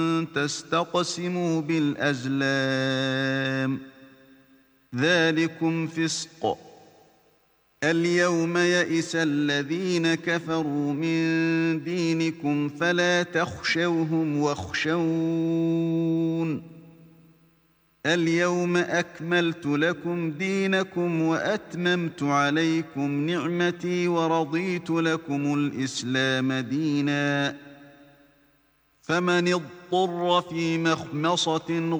تستقسموا بالأزلام ذلكم فسق. اليوم يئس الذين كفروا من دينكم فلا تخشوهم واخشون. اليوم أكملت لكم دينكم وأتممت عليكم نعمتي ورضيت لكم الإسلام دينا. فمن اضطر في مخمصة